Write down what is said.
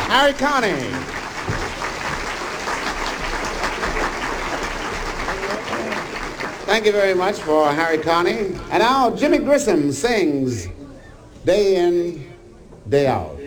Harry Connick. Thank you very much for Harry Connick. And now Jimmy Grissom sings Day In, Day Out.